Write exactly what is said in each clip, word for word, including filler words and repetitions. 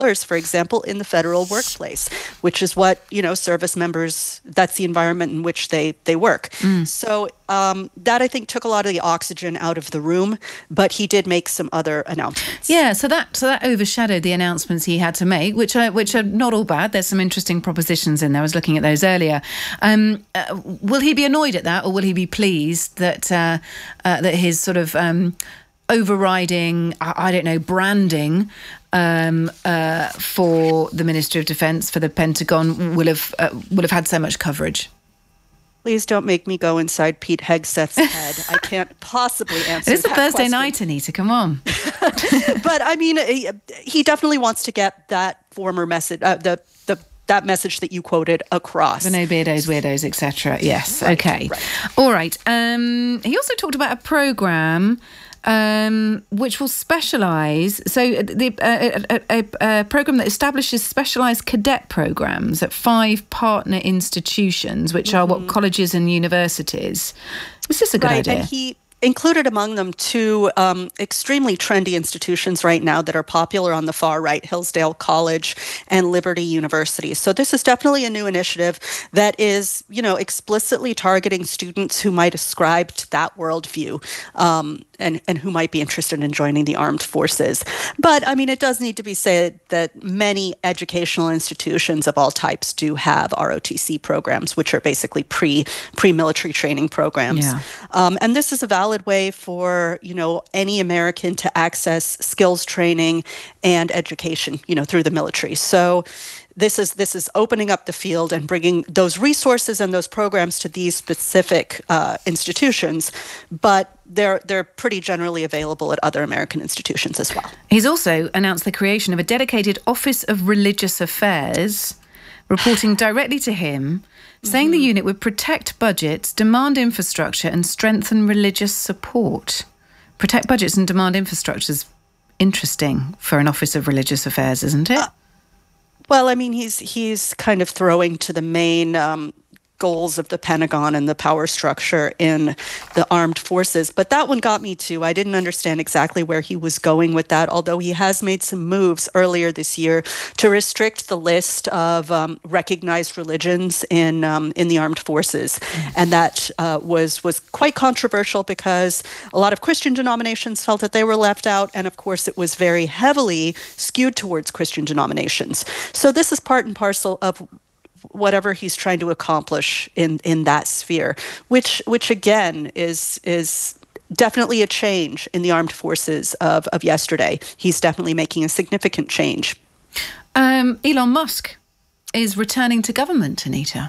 for example, in the federal workplace, which is what, you know, service members, that's the environment in which they, they work. Mm. So um, that, I think, took a lot of the oxygen out of the room, but he did make some other announcements. Yeah, so that so that overshadowed the announcements he had to make, which are, which are not all bad. There's some interesting propositions in there. I was looking at those earlier. Um, uh, will he be annoyed at that, or will he be pleased that, uh, uh, that his sort of um, overriding, I, I don't know, branding Um, uh, for the Ministry of Defence, for the Pentagon, will have uh, will have had so much coverage? Please don't make me go inside Pete Hegseth's head. I can't possibly answer that. It is a Thursday question. night, Anita. Come on. But I mean, he definitely wants to get that former message, uh, the the that message that you quoted across. The no beardos, weirdos, et cetera. Yes. Right, okay. Right. All right. Um, he also talked about a programme Um, which will specialise, so the uh, a, a, a programme that establishes specialised cadet programmes at five partner institutions, which mm-hmm. are what, colleges and universities. Is this a good right, idea? And he included among them two um, extremely trendy institutions right now that are popular on the far right, Hillsdale College and Liberty University. So this is definitely a new initiative that is, you know, explicitly targeting students who might ascribe to that worldview. Um, And, and who might be interested in joining the armed forces. But, I mean, it does need to be said that many educational institutions of all types do have R O T C programs, which are basically pre, pre-military training programs. Yeah. Um, and this is a valid way for, you know, any American to access skills training and education, you know, through the military. So This is this is opening up the field and bringing those resources and those programs to these specific uh, institutions, but they're they're pretty generally available at other American institutions as well. He's also announced the creation of a dedicated Office of Religious Affairs, reporting directly to him, saying mm-hmm. the unit would protect budgets, demand infrastructure, and strengthen religious support. Protect budgets and demand infrastructure is interesting for an Office of Religious Affairs, isn't it? Uh, Well, I mean, he's he's kind of throwing to the main um, goals of the Pentagon and the power structure in the armed forces. But that one got me too. I didn't understand exactly where he was going with that, although he has made some moves earlier this year to restrict the list of um, recognized religions in um, in the armed forces. Mm-hmm. And that uh, was was quite controversial because a lot of Christian denominations felt that they were left out. And of course, it was very heavily skewed towards Christian denominations. So this is part and parcel of whatever he's trying to accomplish in, in that sphere, which which again is is definitely a change in the armed forces of, of yesterday. He's definitely making a significant change. Um, Elon Musk is returning to government, Anita.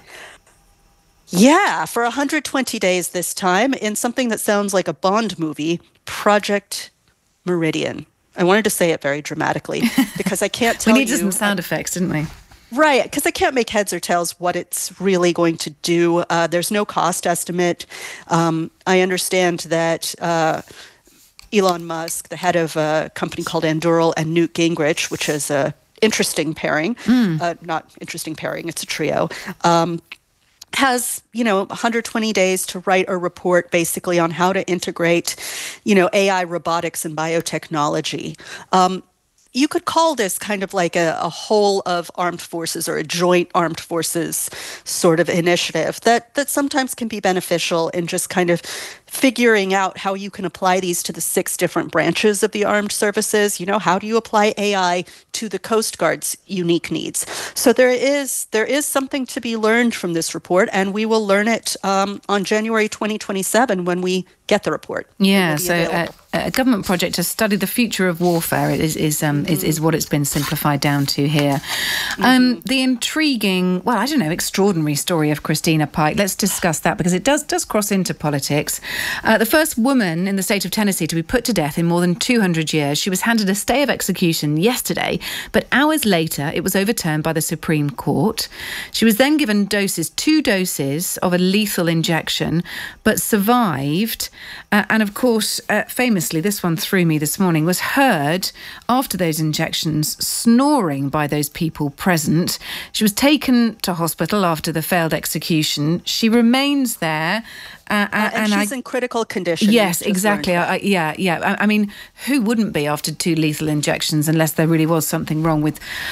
Yeah, for one hundred twenty days this time in something that sounds like a Bond movie, Project Meridian. I wanted to say it very dramatically because I can't tell you... We needed some sound effects, didn't we? Right, because I can't make heads or tails what it's really going to do. Uh, there's no cost estimate. Um, I understand that uh, Elon Musk, the head of a company called Anduril, and Newt Gingrich, which is a interesting pairing, mm. uh, not interesting pairing, it's a trio, um, has, you know, one hundred twenty days to write a report basically on how to integrate, you know, A I, robotics, and biotechnology. Um, You could call this kind of like a, a whole of armed forces or a joint armed forces sort of initiative that that sometimes can be beneficial in just kind of figuring out how you can apply these to the six different branches of the armed services. You know, how do you apply A I to the Coast Guard's unique needs? So there is there is something to be learned from this report, and we will learn it um, on January twenty twenty-seven when we get the report. Yeah, so a, a government project to study the future of warfare is is um, mm-hmm. is, is what it's been simplified down to here. Mm-hmm. Um, the intriguing, well, I don't know, extraordinary story of Christina Pike. Let's discuss that because it does does cross into politics. Uh, the first woman in the state of Tennessee to be put to death in more than two hundred years. She was handed a stay of execution yesterday, but hours later it was overturned by the Supreme Court. She was then given doses, two doses of a lethal injection, but survived. Uh, and of course, uh, famously, this one threw me this morning, was heard after those injections snoring by those people present. She was taken to hospital after the failed execution. She remains there Uh, uh, and, and she's I, in critical condition. Yes, exactly. I, I, yeah, yeah. I, I mean, who wouldn't be after two lethal injections unless there really was something wrong with